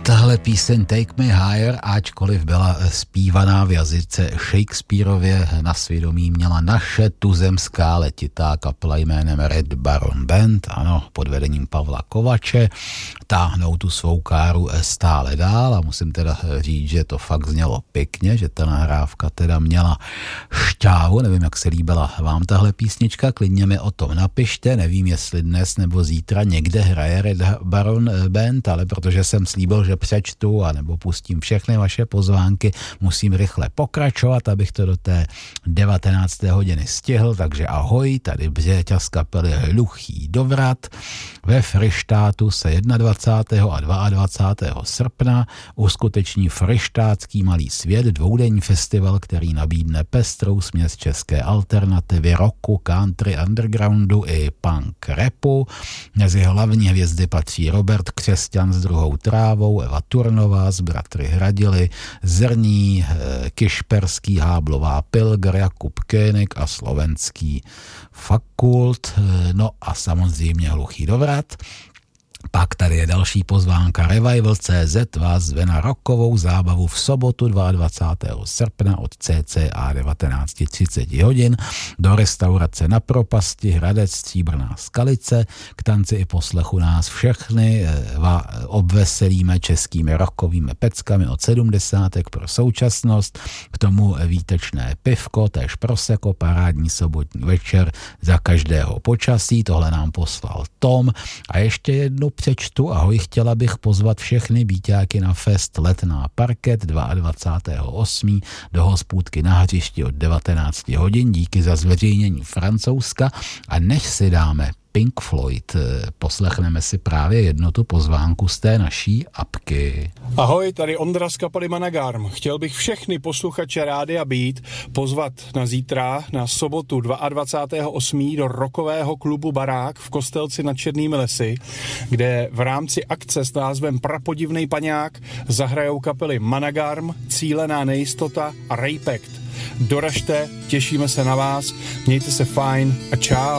Tahle píseň Take Me Higher, ačkoliv byla zpívaná v jazyce Shakespeareově, na svědomí měla naše tuzemská letitá kapela jménem Red Baron Band, ano, pod vedením Pavla Kovače, táhnou tu svou káru stále dál a musím teda říct, že to fakt znělo pěkně, že ta nahrávka teda měla šťávu, nevím, jak se líbila vám tahle písnička, klidně mi o tom napište, nevím, jestli dnes nebo zítra někde hraje Red Baron Band, ale protože jsem slíbil, že přečtu a nebo pustím všechny vaše pozvánky, musím rychle pokračovat, abych to do té 19. hodiny stihl, takže ahoj, tady Břeťa z kapely Hluchý dovrat. Ve Fryštátu se 21. a 22. srpna uskuteční Fryštátský malý svět, dvoudenní festival, který nabídne pestrou směs české alternativy, rocku, country, undergroundu i punk rapu. Mezi hlavní hvězdy patří Robert Křesťan s Druhou trávou, Eva Turnová z Bratry Hradily, Zrní, Kišperský, Háblová Pilgr, Jakub Koenig a slovenský Fakult, no a samozřejmě Hluchý dovrat. Pak tady je další pozvánka. Revival.cz vás zve na rockovou zábavu v sobotu 22. srpna od cca 19:30 hodin do restaurace Na propasti Hradec Stříbrná skalice. K tanci i poslechu nás všechny obveselíme českými rockovými peckami od 70. pro současnost. K tomu výtečné pivko, též prosecco, parádní sobotní večer za každého počasí. Tohle nám poslal Tom. A ještě jednu přečtu. Ahoj, chtěla bych pozvat všechny bíťáky na fest Letná parket 22.8. do hospůdky na hřišti od 19 hodin. Díky za zveřejnění Francouzska. A než si dáme Pink Floyd, poslechneme si právě jednu tu pozvánku z té naší apky. Ahoj, tady Ondra z kapely Managarm. Chtěl bych všechny posluchače Rádia Beat pozvat na zítra, na sobotu 22.8. do rockového klubu Barák v Kostelci nad Černými lesy, kde v rámci akce s názvem Prapodivnej paňák zahrajou kapely Managarm, Cílená nejistota a Rapekt. Doražte, těšíme se na vás, mějte se fajn a čau.